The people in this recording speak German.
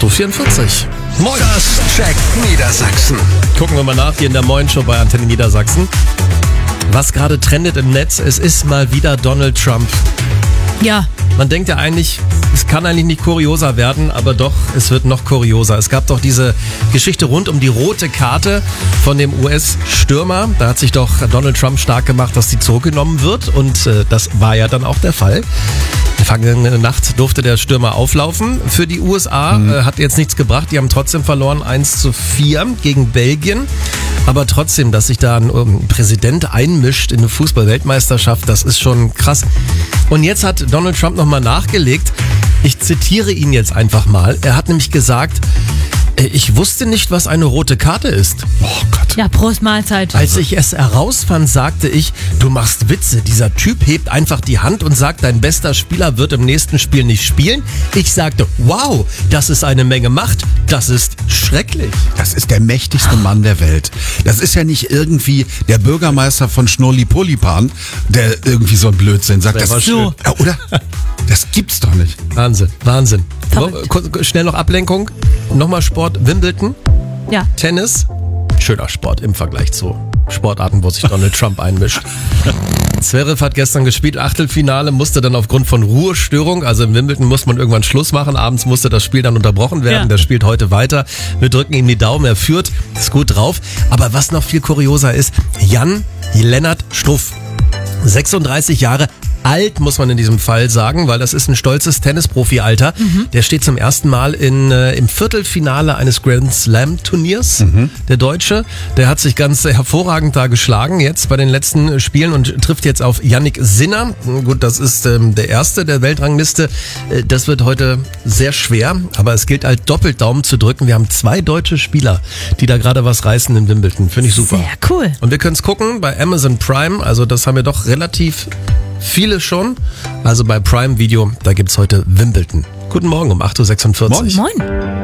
8.44 Uhr. Moin. Das checkt Niedersachsen. Gucken wir mal nach hier in der Moin Show bei Antenne Niedersachsen. Was gerade trendet im Netz, es ist mal wieder Donald Trump. Ja. Man denkt ja eigentlich, es kann eigentlich nicht kurioser werden, aber doch, es wird noch kurioser. Es gab doch diese Geschichte rund um die rote Karte von dem US-Stürmer. Da hat sich doch Donald Trump stark gemacht, dass die zurückgenommen wird und das war ja dann auch der Fall. Vergangene Nacht durfte der Stürmer auflaufen für die USA, hat jetzt nichts gebracht. Die haben trotzdem verloren, 1-4 gegen Belgien. Aber trotzdem, dass sich da ein Präsident einmischt in eine Fußball-Weltmeisterschaft, das ist schon krass. Und jetzt hat Donald Trump nochmal nachgelegt. Ich zitiere ihn jetzt einfach mal. Er hat nämlich gesagt, ich wusste nicht, was eine rote Karte ist. Oh Gott. Ja, Prost Mahlzeit. Als ich es herausfand, sagte ich, du machst Witze. Dieser Typ hebt einfach die Hand und sagt, dein bester Spieler wird im nächsten Spiel nicht spielen. Ich sagte, wow, das ist eine Menge Macht. Das ist schrecklich. Das ist der mächtigste Mann der Welt. Das ist ja nicht irgendwie der Bürgermeister von Schnurli-Polipan, der irgendwie so ein Blödsinn sagt. Der war schön. Ja, oder? Das gibt's doch nicht. Wahnsinn, Wahnsinn. Verrückt. Schnell noch Ablenkung. Nochmal Sport, Wimbledon, Ja. Tennis. Schöner Sport im Vergleich zu Sportarten, wo sich Donald Trump einmischt. Zverev hat gestern gespielt, Achtelfinale, musste dann aufgrund von Ruhestörung, also in Wimbledon muss man irgendwann Schluss machen, abends musste das Spiel dann unterbrochen werden, Ja. Der spielt heute weiter. Wir drücken ihm die Daumen, er führt, ist gut drauf. Aber was noch viel kurioser ist, Jan-Lennart Struff, 36 Jahre, alt, muss man in diesem Fall sagen, weil das ist ein stolzes Tennisprofi-Alter. Der steht zum ersten Mal im Viertelfinale eines Grand Slam Turniers. Der Deutsche, der hat sich ganz hervorragend da geschlagen jetzt bei den letzten Spielen und trifft jetzt auf Jannik Sinner. Gut, das ist der Erste der Weltrangliste. Das wird heute sehr schwer, aber es gilt halt doppelt Daumen zu drücken. Wir haben 2 deutsche Spieler, die da gerade was reißen in Wimbledon. Finde ich super. Sehr cool. Und wir können es gucken bei Amazon Prime, also das haben wir doch relativ viele schon. Also bei Prime Video, da gibt's heute Wimbledon. Guten Morgen um 8.46 Uhr. Moin.